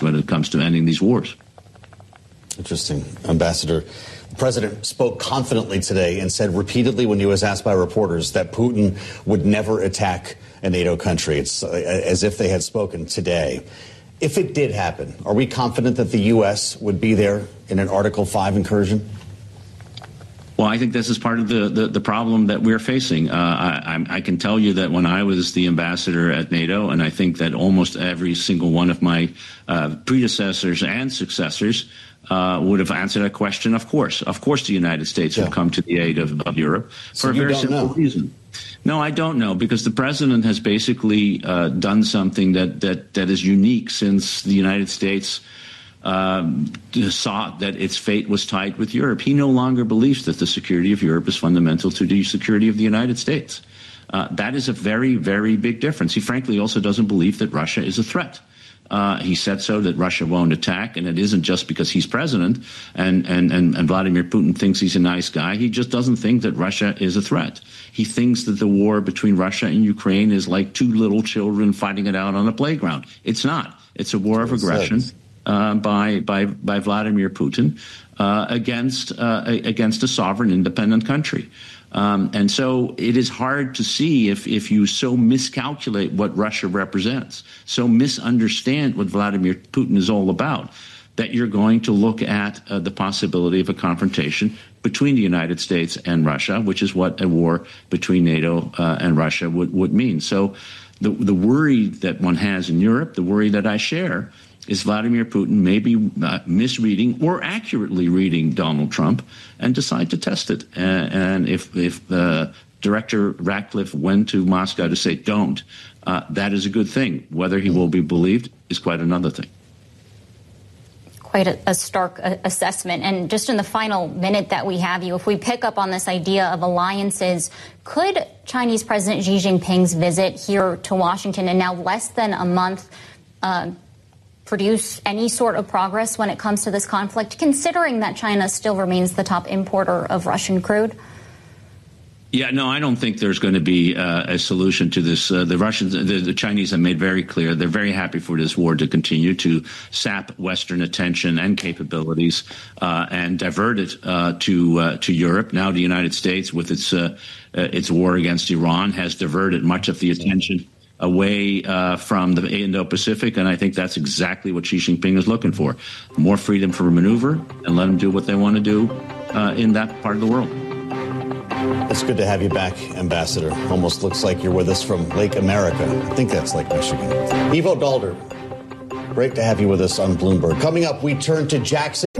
when it comes to ending these wars. Interesting. Ambassador, the president spoke confidently today and said repeatedly when he was asked by reporters that Putin would never attack a NATO country. It's as if they had spoken today. If it did happen, are we confident that the U.S. would be there in an Article 5 incursion? Well, I think this is part of the problem that we're facing. I can tell you that when I was the ambassador at NATO, and I think that almost every single one of my predecessors and successors would have answered that question. Of course, the United States would come to the aid of Europe for a very simple reason. No, I don't know, because the president has basically done something that is unique since the United States saw that its fate was tied with Europe. He no longer believes that the security of Europe is fundamental to the security of the United States. That is a very, very big difference. He frankly also doesn't believe that Russia is a threat. He said so, that Russia won't attack, and it isn't just because he's president and Vladimir Putin thinks he's a nice guy. He just doesn't think that Russia is a threat. He thinks that the war between Russia and Ukraine is like two little children fighting it out on a playground. It's not. It's a war of aggression by Vladimir Putin against a sovereign, independent country. And so it is hard to see if you so miscalculate what Russia represents, so misunderstand what Vladimir Putin is all about, that you're going to look at the possibility of a confrontation between the United States and Russia, which is what a war between NATO and Russia would mean. So the worry that one has in Europe, the worry that I share, is Vladimir Putin may be misreading or accurately reading Donald Trump and decide to test it. And if Director Ratcliffe went to Moscow to say don't, that is a good thing. Whether he will be believed is quite another thing. Quite a stark assessment. And just in the final minute that we have you, if we pick up on this idea of alliances, could Chinese President Xi Jinping's visit here to Washington in now less than a month produce any sort of progress when it comes to this conflict, considering that China still remains the top importer of Russian crude? Yeah, no, I don't think there's going to be a solution to this. The Chinese have made very clear they're very happy for this war to continue to sap Western attention and capabilities and divert it to Europe. Now the United States, with its war against Iran, has diverted much of the attention away from the Indo-Pacific, and I think that's exactly what Xi Jinping is looking for. More freedom for maneuver, and let them do what they want to do in that part of the world. It's good to have you back, Ambassador. Almost looks like you're with us from Lake America. I think that's Lake Michigan. Ivo Daalder, great to have you with us on Bloomberg. Coming up, we turn to Jackson.